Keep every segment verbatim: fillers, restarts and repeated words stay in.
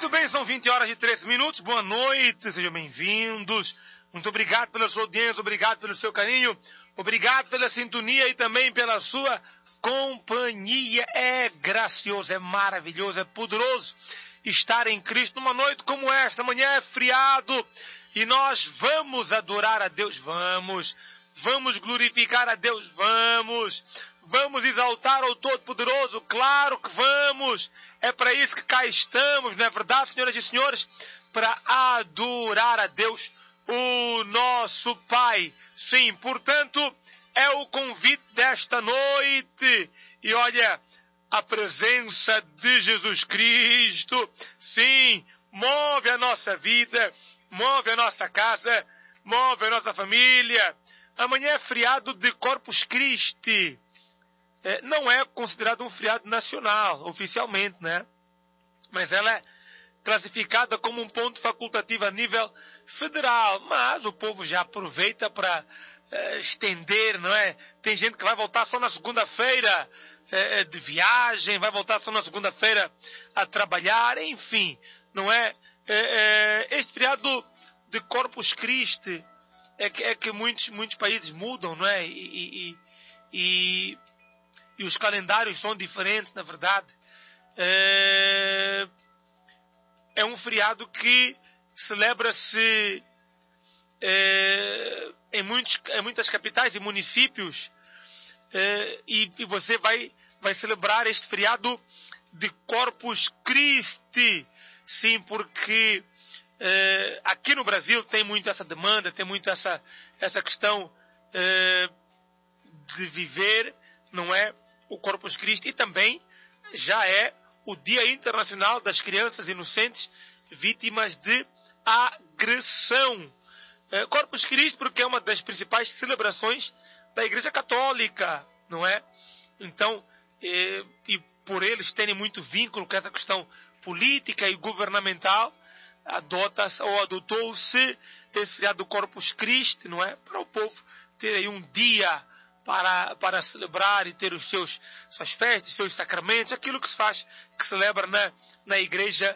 Muito bem, são vinte horas e treze minutos. Boa noite, sejam bem-vindos. Muito obrigado pela sua audiência, obrigado pelo seu carinho, obrigado pela sintonia e também pela sua companhia. É gracioso, é maravilhoso, é poderoso estar em Cristo numa noite como esta. Amanhã é feriado e nós vamos adorar a Deus, vamos. Vamos glorificar a Deus, vamos. Vamos exaltar o Todo-Poderoso, claro que vamos. É para isso que cá estamos, não é verdade, senhoras e senhores? Para adorar a Deus, o nosso Pai. Sim, portanto, é o convite desta noite. E olha, a presença de Jesus Cristo, sim, move a nossa vida, move a nossa casa, move a nossa família. Amanhã é feriado de Corpus Christi. É, não é considerado um feriado nacional, oficialmente, né? Mas ela é classificada como um ponto facultativo a nível federal. Mas o povo já aproveita para é, estender, não é? Tem gente que vai voltar só na segunda-feira é, de viagem, vai voltar só na segunda-feira a trabalhar, enfim, não é? é, é este feriado de Corpus Christi é que, é que muitos, muitos países mudam, não é? E, e, e, e os calendários são diferentes, na verdade. É, é um feriado que celebra-se é, em, muitos, em muitas capitais e municípios. É, e, e você vai, vai celebrar este feriado de Corpus Christi. Sim, porque Uh, aqui no Brasil tem muito essa demanda, tem muito essa, essa questão uh, de viver, não é? O Corpus Christi. E também já é o Dia Internacional das Crianças Inocentes Vítimas de Agressão. Uh, Corpus Christi porque é uma das principais celebrações da Igreja Católica, não é? Então, uh, e por eles terem muito vínculo com essa questão política e governamental, adota ou adotou-se esse feriado do Corpus Christi, não é? Para o povo ter aí um dia para, para celebrar e ter os seus, suas festas, seus sacramentos, aquilo que se faz, que celebra na, na Igreja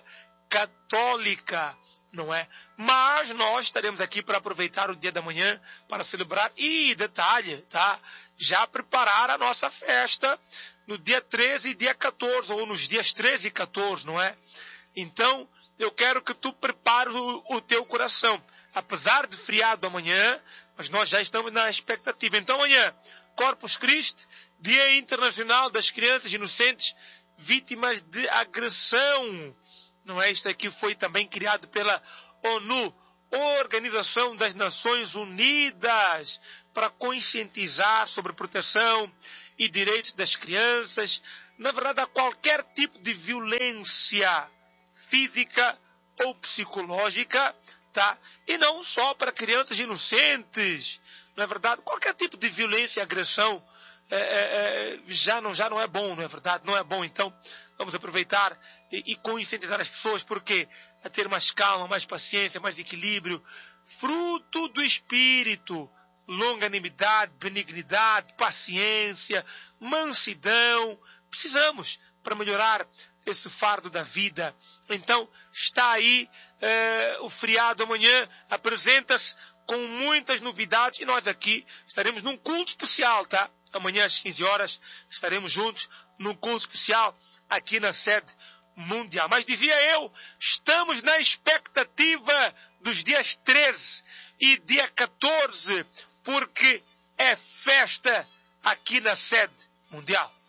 Católica, não é? Mas nós estaremos aqui para aproveitar o dia da manhã para celebrar e, detalhe, tá? Já preparar a nossa festa no dia treze e dia catorze, ou nos dias treze e catorze, não é? Então, eu quero que tu prepares o, o teu coração. Apesar de feriado amanhã, mas nós já estamos na expectativa. Então amanhã, Corpus Christi, Dia Internacional das Crianças Inocentes Vítimas de Agressão. Não é? Isto aqui foi também criado pela ONU, Organização das Nações Unidas, para conscientizar sobre proteção e direitos das crianças. Na verdade, a qualquer tipo de violência física ou psicológica, tá? E não só para crianças inocentes. Não é verdade? Qualquer tipo de violência e agressão é, é, já, não, já não é bom, não é verdade? Não é bom. Então, vamos aproveitar e, e conscientizar as pessoas, porque a ter mais calma, mais paciência, mais equilíbrio, fruto do Espírito, longanimidade, benignidade, paciência, mansidão, precisamos para melhorar esse fardo da vida. Então, está aí eh, o feriado amanhã, apresenta-se com muitas novidades e nós aqui estaremos num culto especial, tá? Amanhã às quinze horas estaremos juntos num culto especial aqui na sede mundial. Mas dizia eu, estamos na expectativa dos dias treze e dia catorze, porque é festa aqui na sede mundial.